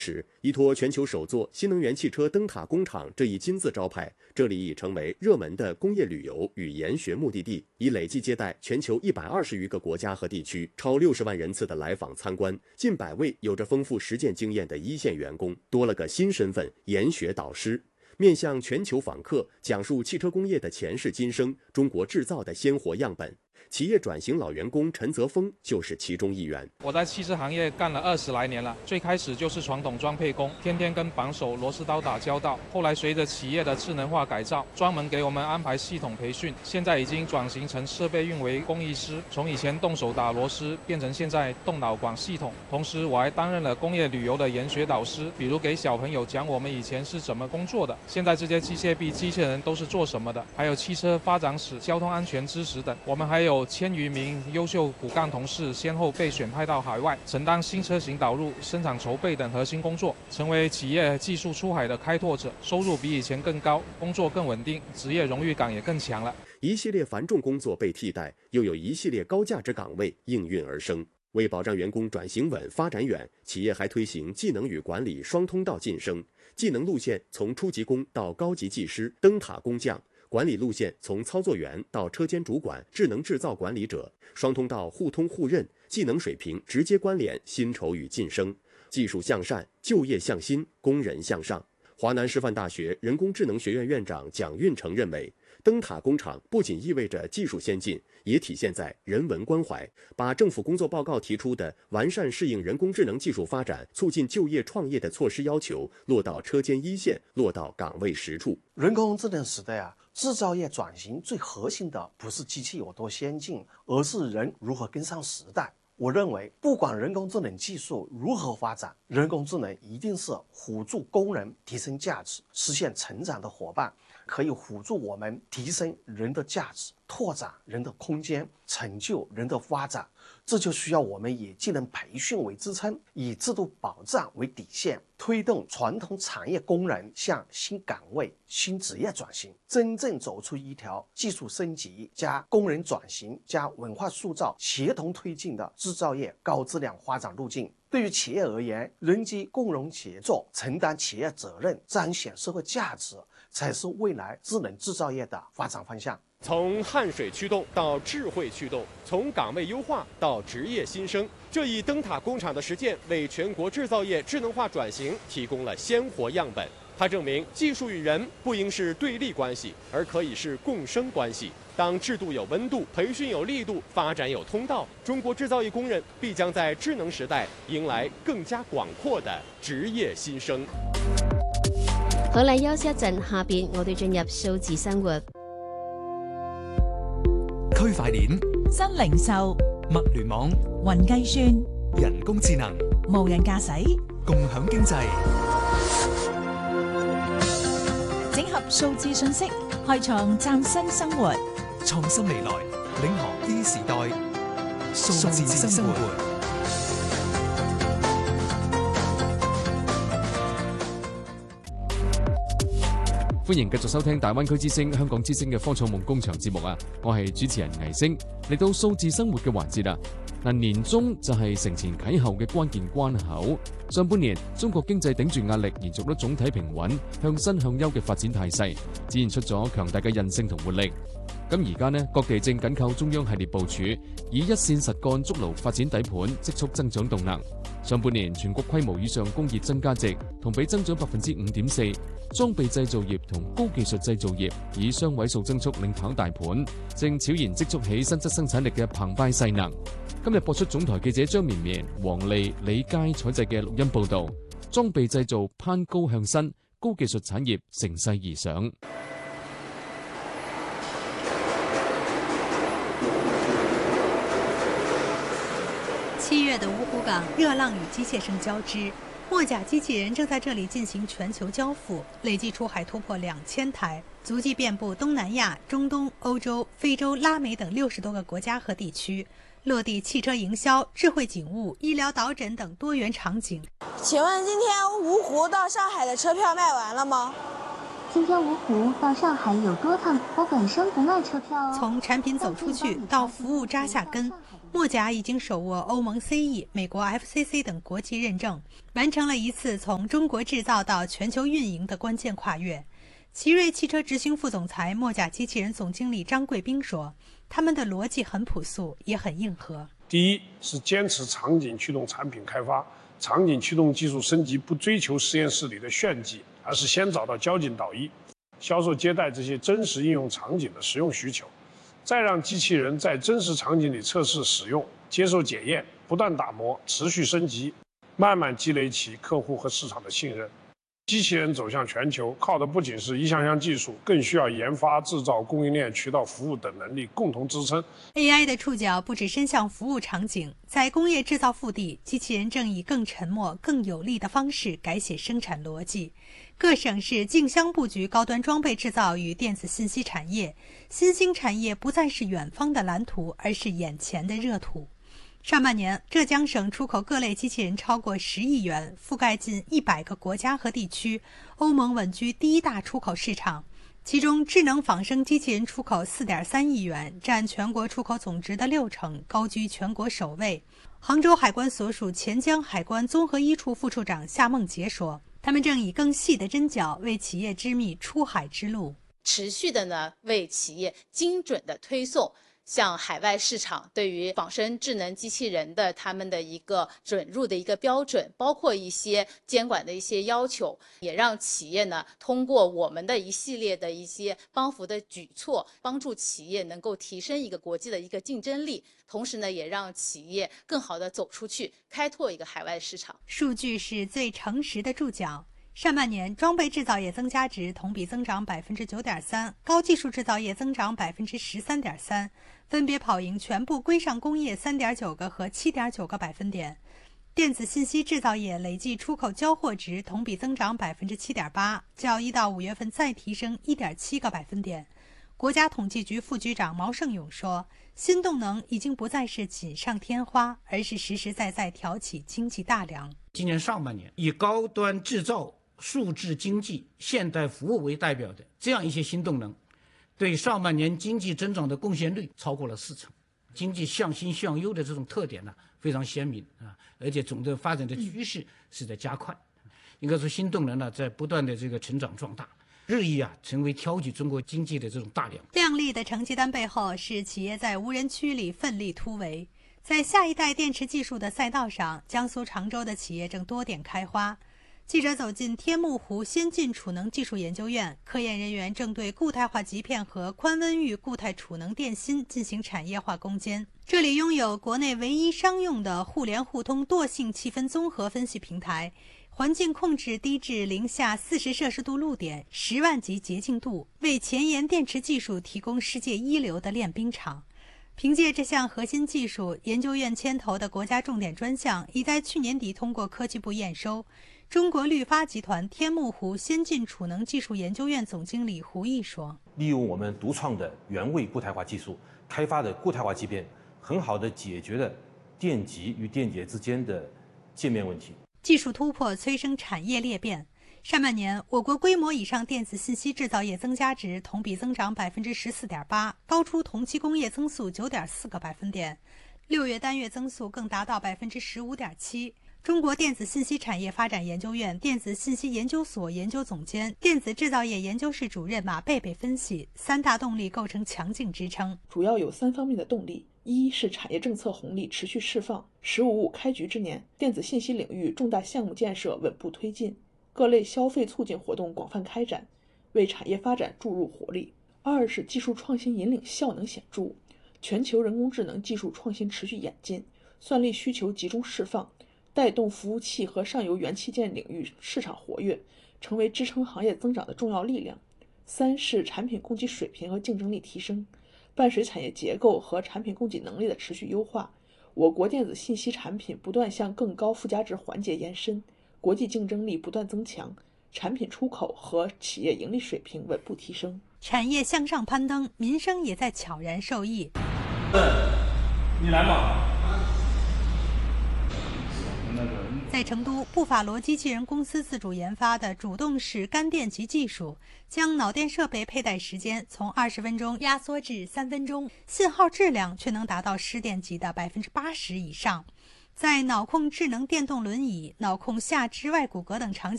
时，依托全球首座新能源汽车灯塔工厂这一金字招牌，这里已成为热门的工业旅游与研学目的地，已累计接待全球120余个国家和地区，超60万人次的来访参观，近100位有着丰富实践经验的一线员工，多了个新身份——研学导师。面向全球访客，讲述汽车工业的前世今生，中国制造的鲜活样本。企业转型老员工陈泽峰就是其中一员。 我在汽车行业干了20来年了，最开始就是传统装配工，天天跟扳手、螺丝刀打交道。后来随着企业的智能化改造，专门给我们安排系统培训，现在已经转型成设备运维工艺师，从以前动手打螺丝变成现在动脑管系统。同时我还担任了工业旅游的研学导师，比如给小朋友讲我们以前是怎么工作的，现在这些机械臂、机器人都是做什么的，还有汽车发展史、交通安全知识等。我们还有1000余名优秀骨干同事先后被选派到海外，承担新车型导入、生产筹备等核心工作，成为企业技术出海的开拓者，收入比以前更高，工作更稳定，职业荣誉感也更强了。 一系列繁重工作被替代，又有一系列高价值岗位应运而生。为保障员工转型稳、发展远，企业还推行技能与管理双通道晋升，技能路线从初级工到高级技师、灯塔工匠，管理路线从操作员到车间主管、智能制造管理者，双通道互通互认，技能水平直接关联薪酬与晋升。技术向善，就业向新，工人向上。华南师范大学人工智能学院院长蒋运成认为，灯塔工厂不仅意味着技术先进，也体现在人文关怀，把政府工作报告提出的完善适应人工智能技术发展、促进就业创业的措施要求落到车间一线，落到岗位实处。 人工智能时代制造业转型最核心的不是机器有多先进，而是人如何跟上时代。我认为，不管人工智能技术如何发展，人工智能一定是辅助工人提升价值、实现成长的伙伴，可以辅助我们提升人的价值，拓展人的空间，成就人的发展。这就需要我们以技能培训为支撑，以制度保障为底线，推动传统产业工人向新岗位、新职业转型，真正走出一条技术升级加工人转型加文化塑造协同推进的制造业高质量发展路径。对于企业而言，人机共融协作，承担企业责任，彰显社会价值，才是未来智能制造业的发展方向。 从汗水驱动到智慧驱动，从岗位优化到职业新生，这一灯塔工厂的实践为全国制造业智能化转型提供了鲜活样本。它证明技术与人不应是对立关系，而可以是共生关系。当制度有温度，培训有力度，发展有通道，中国制造业工人必将在智能时代迎來更加廣闊的職業新生。 好啦，休息一陣，下邊我哋進入數字生活。 區塊鏈、 新零售、 物聯網、 雲計算、 人工智能、 無人駕駛、 共享經濟， 整合數字信息，開創嶄新生活， 創新未來，領航 E 時代，數字生活。 歡迎繼續收聽大灣區之聲、香港之聲嘅科創夢工場節目啊！我係主持人倪星，嚟到數字生活嘅環節啦。嗱，年中就係承前啟後嘅關鍵關口。上半年中國經濟頂住壓力，延續咗總體平穩、向新向優嘅發展態勢，展現出咗強大嘅韌性同活力。咁而家呢，各地正緊靠中央系列部署，以一線實幹築牢發展底盤，積蓄增長動能。上半年全國規模以上工業增加值同比增長5.4%，裝備製造業同高技術製造業以雙位數增速領跑大盤，正悄然積蓄起新質生產力嘅澎湃勢能。今日播出總台記者張綿綿、黃麗、李佳採製嘅錄音報導，裝備製造攀高向新，高技術產業乘勢而上。 7月的芜湖港热浪与机械声交织，墨甲机器人正在这里进行全球交付，累计出海突破2000台，足迹遍布东南亚、中东、欧洲、非洲、拉美等60多个国家和地区，落地汽车营销、智慧警务、医疗导诊等多元场景。 请问今天芜湖到上海的车票卖完了吗？ 今天芜湖到上海有多趟，我本身不卖车票哦。 从产品走出去到服务扎下根，墨甲已经手握欧盟 CE、美国 FCC 等国际认证，完成了一次从中国制造到全球运营的关键跨越。奇瑞汽车执行副总裁、墨甲机器人总经理张贵斌说，他们的逻辑很朴素，也很硬核。 第一是坚持场景驱动产品开发，场景驱动技术升级不追求实验室里的炫技，而是先找到交警导医、销售接待这些真实应用场景的实用需求，再让机器人在真实场景里测试使用，接受检验，不断打磨，持续升级，慢慢积累起客户和市场的信任。机器人走向全球，靠的不仅是一项项技术，更需要研发、制造、供应链、渠道服务等能力共同支撑。 AI 的触角不只伸向服务场景，在工业制造腹地，机器人正以更沉默、更有力的方式改写生产逻辑。各省市竞相布局高端装备制造与电子信息产业，新兴产业不再是远方的蓝图，而是眼前的热土。上半年，浙江省出口各类机器人超过10亿元，覆盖近100个国家和地区，欧盟稳居第一大出口市场。其中，智能仿生机器人出口4.3亿元，占全国出口总值的60%，高居全国首位。杭州海关所属钱江海关综合一处副处长夏梦杰说，他们正以更细的针脚为企业织密出海之路， 持续的呢为企业精准的推送向海外市场对于仿生智能机器人的他们的一个准入的一个标准，包括一些监管的一些要求，也让企业呢通过我们的一系列的一些帮扶的举措，帮助企业能够提升一个国际的一个竞争力，同时呢也让企业更好的走出去，开拓一个海外市场。 数据是最诚实的注脚。上半年，装备制造业增加值同比增长 9.3%， 高技术制造业增长 13.3%， 分别跑赢全部规上工业 3.9 个和 7.9 个百分点。电子信息制造业累计出口交货值同比增长 7.8%， 较1到5月份再提升 1.7 个百分点。国家统计局副局长毛盛勇说，新动能已经不再是锦上添花，而是实实在在挑起经济大梁。 今年上半年，以高端制造、数字经济、现代服务为代表的这样一些新动能，对上半年经济增长的贡献率超过了40%，经济向新向优的这种特点呢非常鲜明啊，而且总的发展的趋势是在加快。应该说，新动能呢在不断的这个成长壮大，日益成为挑起中国经济的这种大梁。 亮丽的成绩单背后是企业在无人区里奋力突围。在下一代电池技术的赛道上，江苏常州的企业正多点开花。记者走进天目湖先进储能技术研究院，科研人员正对固态化极片和宽温域固态储能电芯进行产业化攻坚。这里拥有国内唯一商用的互联互通惰性气氛综合分析平台，环境控制低至零下40摄氏度露点，10万级洁净度，为前沿电池技术提供世界一流的练兵场。凭借这项核心技术，研究院牵头的国家重点专项已在去年底通过科技部验收。中国绿发集团天目湖先进储能技术研究院总经理胡毅说， 利用我们独创的原位固态化技术开发的固态化极片，很好地解决了电极与电解之间的界面问题。 技术突破催生产业裂变。上半年，我国规模以上电子信息制造业增加值同比增长 14.8%， 高出同期工业增速 9.4 个百分点，6月单月增速更达到 15.7%。中国电子信息产业发展研究院电子信息研究所研究总监、电子制造业研究室主任马贝贝分析，3大动力构成强劲支撑， 主要有3方面的动力。一是产业政策红利持续释放，“15+5”开局之年，电子信息领域重大项目建设稳步推进，各类消费促进活动广泛开展，为产业发展注入活力。二是技术创新引领效能显著，全球人工智能技术创新持续演进，算力需求集中释放，带动服务器和上游元器件领域市场活跃，成为支撑行业增长的重要力量。三是产品供给水平和竞争力提升，伴随产业结构和产品供给能力的持续优化，我国电子信息产品不断向更高附加值环节延伸，国际竞争力不断增强，产品出口和企业盈利水平稳步提升， 产业向上攀登，民生也在悄然受益。 你来吗？那个在成都，布法罗机器人公司自主研发的主动式干电极技术，将脑电设备佩戴时间从20分钟压缩至3分钟，信号质量却能达到失电级的80%以上。在脑控智能电动轮椅、脑控下肢外骨骼等场景